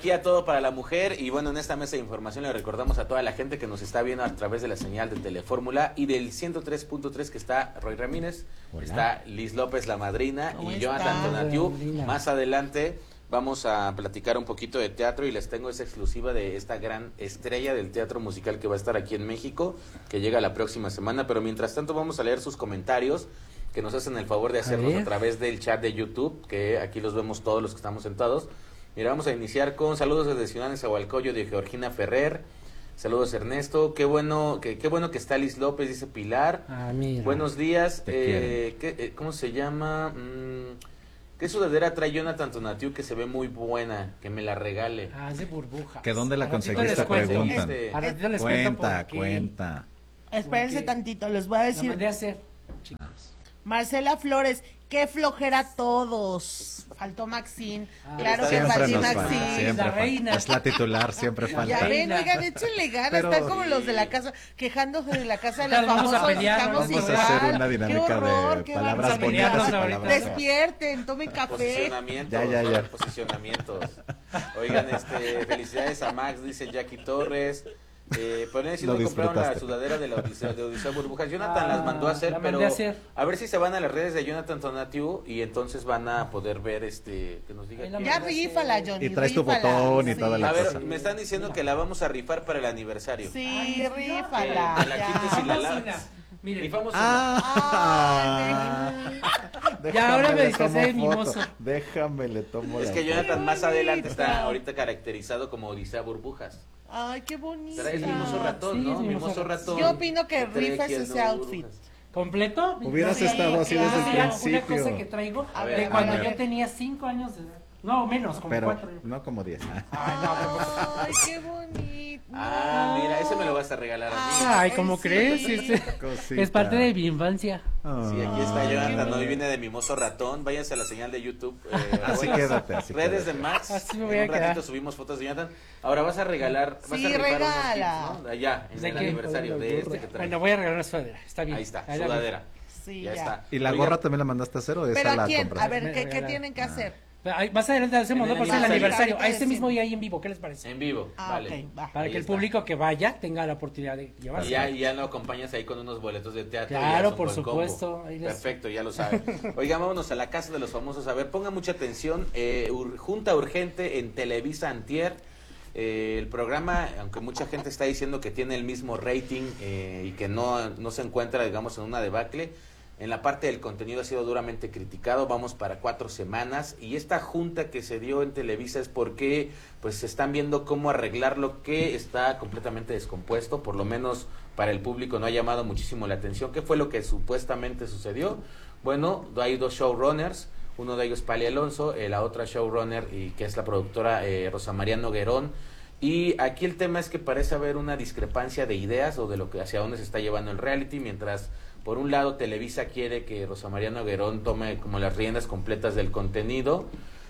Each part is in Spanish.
aquí a Todo para la Mujer y bueno, en esta mesa de información le recordamos a toda la gente que nos está viendo a través de la señal de Telefórmula y del 103.3 que está Roy Ramírez, está Liz López, la madrina, y Jonathan Tonatiuh. Más adelante vamos a platicar un poquito de teatro y les tengo esa exclusiva de esta gran estrella del teatro musical que va a estar aquí en México, que llega la próxima semana, pero mientras tanto vamos a leer sus comentarios que nos hacen el favor de hacernos a través del chat de YouTube, que aquí los vemos todos los que estamos sentados. Mira, vamos a iniciar con saludos desde Ciudad Nezahualcóyotl de Georgina Ferrer. Saludos Ernesto, qué bueno que está Liz López, dice Pilar. Mira. Buenos días, ¿cómo se llama? ¿Qué sudadera trae Jonathan Tonatiuh que se ve muy buena? Que me la regale. Es de burbuja. ¿Que dónde la conseguiste? Preguntan. Cuenta. Espérense tantito, les voy a decir. La mandé a hacer, chicos. Marcela Flores, qué flojera todos. Faltó Maxine. Claro que siempre faltó nos Maxine. falta, siempre La reina. Es la titular, siempre falta. Ya ven, oigan, échenle ganas. Pero, están como los de la casa, quejándose de la casa de los Vamos a famosos. pelear, Estamos vamos igual. a hacer una dinámica Qué horror, de qué palabras barbaridad. bonitas y ahorita. palabras. Despierten, tomen café. Posicionamientos, Ya. posicionamientos. Oigan, felicidades a Max, dice Jackie Torres. Ponen si no compraron la sudadera de Odisea Burbujas. Jonathan las mandó a hacer, pero a ver si se van a las redes de Jonathan Tonatiuh y entonces van a poder ver que nos diga. Ya rífala, Johnny. Y traes tu botón y toda la A ver, cosa. me están diciendo que la vamos a rifar para el aniversario. Sí, rífala. La quites y la lavas. Miren. Rifamos Ya, ahora me disfrazé de mimoso. Déjame, le tomo Es la que foto. Jonathan más adelante está ahorita caracterizado como Odisea Burbujas. Ay, qué bonito. Trae el mimoso ratón, Sí, ¿no? es mimoso Mimoso ratón. Yo opino que Trae rifas aquí el ese nuevo outfit. Burbujas. ¿Completo? Hubieras estado así claro. desde el Una principio. cosa que traigo A ver, de a cuando ver. yo tenía 5 años de edad. No, menos, como Pero 4. no como 10. Ay, qué bonito. Mira, ese me lo vas a regalar a mí. Ay, ¿cómo sí. crees? Cosita. Es parte de mi infancia. Sí, aquí está Jonathan, hoy viene de Mimoso Ratón. Váyanse a la señal de YouTube. Así quédate, así redes quédate. de Max. Así me voy a en un ratito quedar. subimos fotos de Jonathan. Ahora vas a regalar, vas Sí, a rifar regala. unos kits, ¿no? Allá, en ¿De el qué? aniversario de este que trae. Bueno, voy a regalar una sudadera, está bien. Ahí está, Ahí la sudadera. Sí, Ya está. ¿Y la Oigan, gorra también la mandaste a hacer o esa ¿Pero a la quién? compraste? A ver, Me ¿qué regalaron. tienen que hacer? Más adelante hacemos, En ¿no? el Por ser el aniversario. aniversario. A ese mismo día ahí en vivo, ¿qué les parece? En vivo, vale. Ok, va. Para Ahí que el está. público que vaya tenga la oportunidad de llevarse. Y ya lo acompañas ahí con unos boletos de teatro. Claro, y ya es un por buen supuesto, combo. ahí les- Perfecto, ya lo saben. Oigan, vámonos a la casa de los famosos. A ver, pongan mucha atención. Junta urgente en Televisa Antier. El programa, aunque mucha gente está diciendo que tiene el mismo rating y que no se encuentra, digamos, en una debacle, en la parte del contenido ha sido duramente criticado. Vamos para 4 semanas y esta junta que se dio en Televisa es porque pues se están viendo cómo arreglar lo que está completamente descompuesto, por lo menos para el público no ha llamado muchísimo la atención. ¿Qué fue lo que supuestamente sucedió? Bueno, hay 2 showrunners, uno de ellos Pali Alonso, la otra showrunner y que es la productora Rosa María Noguerón. Y aquí el tema es que parece haber una discrepancia de ideas o de lo que hacia dónde se está llevando el reality, mientras por un lado Televisa quiere que Rosa María Noguerón tome como las riendas completas del contenido.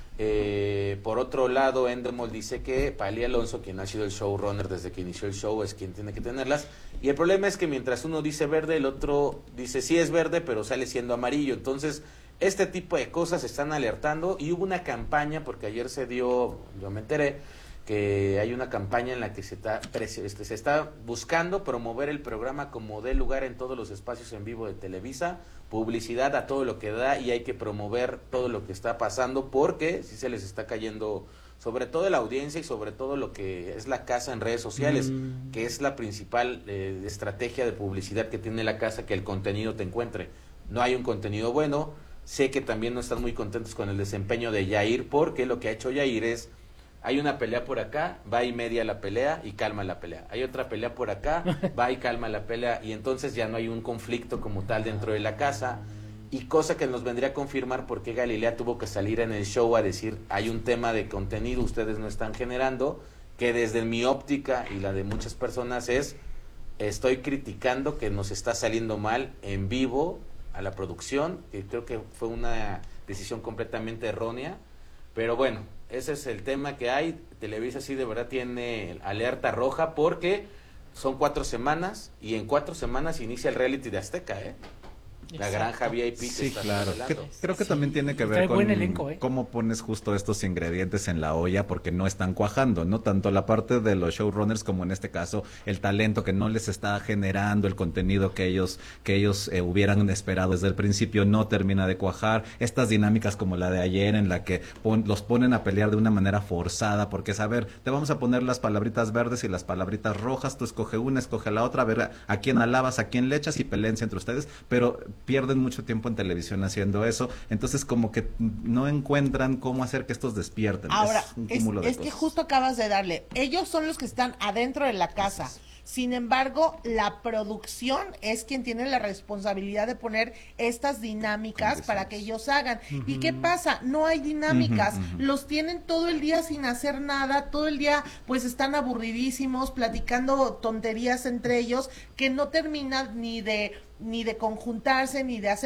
Por otro lado, Endemol dice que Pali Alonso, quien ha sido el showrunner desde que inició el show, es quien tiene que tenerlas. Y el problema es que mientras uno dice verde, el otro dice sí es verde, pero sale siendo amarillo. Entonces, este tipo de cosas se están alertando y hubo una campaña, porque ayer se dio, yo me enteré, que hay una campaña en la que se está buscando promover el programa como dé lugar en todos los espacios en vivo de Televisa, publicidad a todo lo que da y hay que promover todo lo que está pasando porque si se les está cayendo sobre todo la audiencia y sobre todo lo que es la casa en redes sociales, que es la principal estrategia de publicidad que tiene la casa, que el contenido te encuentre. No hay un contenido bueno, sé que también no están muy contentos con el desempeño de Yair porque lo que ha hecho Yair es hay una pelea por acá, va y media la pelea y calma la pelea. Hay otra pelea por acá, va y calma la pelea y entonces ya no hay un conflicto como tal dentro de la casa. Y cosa que nos vendría a confirmar por qué Galilea tuvo que salir en el show a decir hay un tema de contenido, ustedes no están generando, que desde mi óptica y la de muchas personas estoy criticando que nos está saliendo mal en vivo a la producción, que creo que fue una decisión completamente errónea, pero bueno, ese es el tema que hay. Televisa sí de verdad tiene alerta roja porque son 4 semanas y en 4 semanas inicia el reality de Azteca, La granja VIP que Sí, estás claro. revelando. Creo que también tiene que ver Trae con buen elenco, cómo pones justo estos ingredientes en la olla porque no están cuajando, ¿no? Tanto la parte de los showrunners como en este caso el talento que no les está generando el contenido que ellos hubieran esperado desde el principio no termina de cuajar. Estas dinámicas como la de ayer en la que los ponen a pelear de una manera forzada porque es, a ver, te vamos a poner las palabritas verdes y las palabritas rojas, tú escoge una, escoge la otra, a ver a quién alabas, a quién le echas y peleense entre ustedes, pero pierden mucho tiempo en televisión haciendo eso, entonces como que no encuentran cómo hacer que estos despierten. Ahora, es un cúmulo de es que cosas. justo acabas de darle, ellos son los que están adentro de la casa. Sin embargo, la producción es quien tiene la responsabilidad de poner estas dinámicas para que ellos hagan. ¿Y qué pasa? No hay dinámicas. Los tienen todo el día sin hacer nada, todo el día pues están aburridísimos, platicando tonterías entre ellos, que no terminan ni de conjuntarse, ni de hacer